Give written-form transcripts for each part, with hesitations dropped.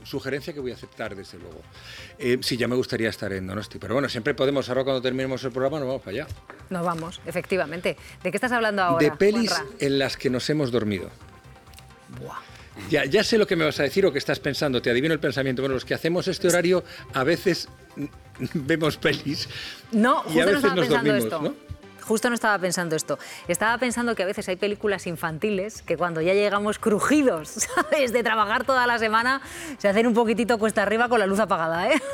sugerencia que voy a aceptar, desde luego. Sí, ya me gustaría estar en Donosti, pero bueno, siempre podemos, ahora cuando terminemos el programa, nos vamos para allá. Nos vamos, efectivamente. ¿De qué estás hablando ahora, De pelis Juanra? en las que nos hemos dormido. Buah. Ya sé lo que me vas a decir o que estás pensando, te adivino el pensamiento. Bueno, los que hacemos este horario a veces vemos pelis No, y a justo no veces estaba nos pensando dormimos, esto. ¿no? Justo no estaba pensando esto. Estaba pensando que a veces hay películas infantiles que cuando ya llegamos crujidos, ¿sabes?, de trabajar toda la semana, se hacen un poquitito cuesta arriba con la luz apagada, ¿eh?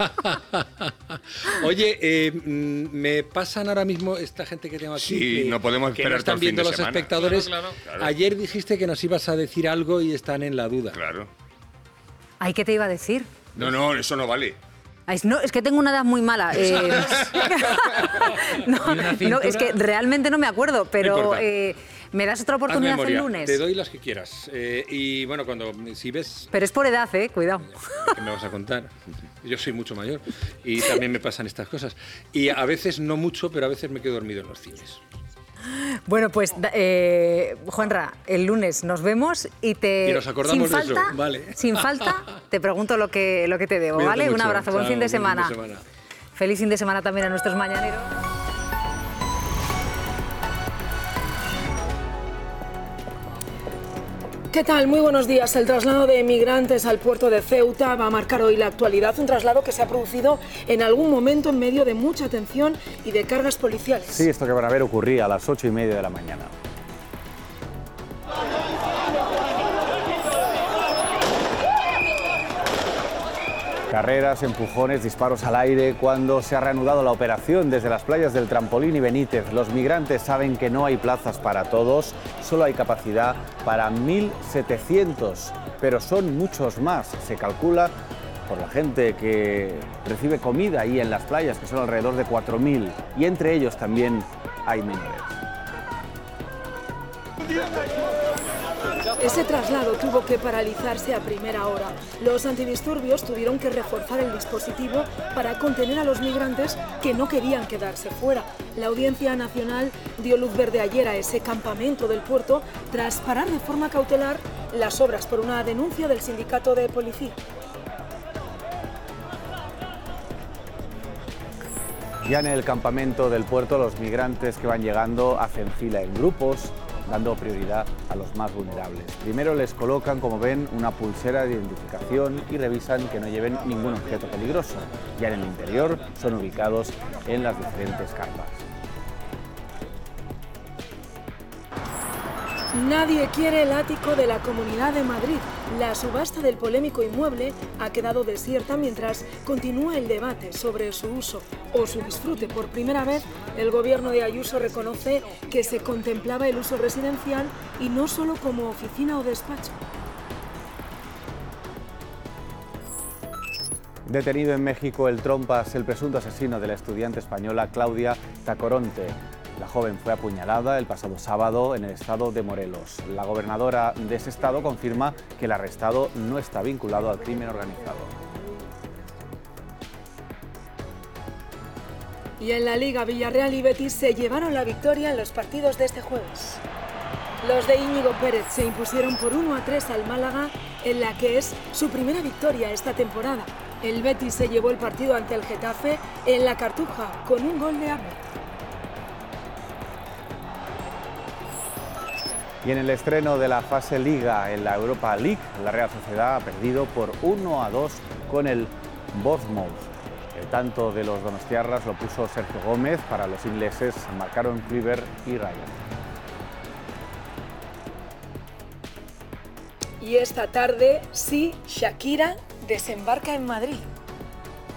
Oye, me pasan ahora mismo esta gente que tengo aquí. Sí, no podemos que esperar no están todo el fin viendo de los semana. espectadores. Claro. Ayer dijiste que nos ibas a decir algo y están en la duda. Claro. Ay, ¿qué te iba a decir? No, eso no vale. Ay, no, es que tengo una edad muy mala. No, es que realmente no me acuerdo, pero ¿me das otra Haz oportunidad memoria, el lunes? te doy las que quieras. Y bueno, si ves... Pero es por edad, cuidado. ¿Qué me vas a contar? Yo soy mucho mayor y también me pasan estas cosas. Y a veces no mucho, pero a veces me quedo dormido en los cines. Bueno, pues, Juanra, el lunes nos vemos y Y nos acordamos de eso, vale. Sin falta, te pregunto lo que te debo, Cuídate ¿vale? Un mucho. abrazo, buen Chao, fin de semana. semana. Feliz fin de semana también a nuestros mañaneros. ¿Qué tal? Muy buenos días. El traslado de migrantes al puerto de Ceuta va a marcar hoy la actualidad. Un traslado que se ha producido en algún momento en medio de mucha tensión y de cargas policiales. Sí, esto que van a ver ocurría a las 8:30 de la mañana. Carreras, empujones, disparos al aire. Cuando se ha reanudado la operación desde las playas del Trampolín y Benítez, los migrantes saben que no hay plazas para todos, solo hay capacidad para 1.700, pero son muchos más. Se calcula por la gente que recibe comida ahí en las playas, que son alrededor de 4.000, y entre ellos también hay menores. Ese traslado tuvo que paralizarse a primera hora. Los antidisturbios tuvieron que reforzar el dispositivo para contener a los migrantes que no querían quedarse fuera. La Audiencia Nacional dio luz verde ayer a ese campamento del puerto tras parar de forma cautelar las obras por una denuncia del sindicato de policía. Ya en el campamento del puerto, los migrantes que van llegando hacen fila en grupos, dando prioridad a los más vulnerables. Primero les colocan, como ven, una pulsera de identificación y revisan que no lleven ningún objeto peligroso. Ya en el interior son ubicados en las diferentes carpas. Nadie quiere el ático de la Comunidad de Madrid. La subasta del polémico inmueble ha quedado desierta mientras continúa el debate sobre su uso o su disfrute. Por primera vez, el gobierno de Ayuso reconoce que se contemplaba el uso residencial y no solo como oficina o despacho. Detenido en México el Trompas, el presunto asesino de la estudiante española Claudia Tacoronte. La joven fue apuñalada el pasado sábado en el estado de Morelos. La gobernadora de ese estado confirma que el arrestado no está vinculado al crimen organizado. Y en la Liga, Villarreal y Betis se llevaron la victoria en los partidos de este jueves. Los de Íñigo Pérez se impusieron por 1-3 al Málaga, en la que es su primera victoria esta temporada. El Betis se llevó el partido ante el Getafe en la Cartuja con un gol de Abel. Y en el estreno de la fase Liga en la Europa League, la Real Sociedad ha perdido por 1-2 con el Bournemouth. El tanto de los donostiarras lo puso Sergio Gómez, para los ingleses marcaron Kluivert y Ryan. Y esta tarde, sí, Shakira desembarca en Madrid.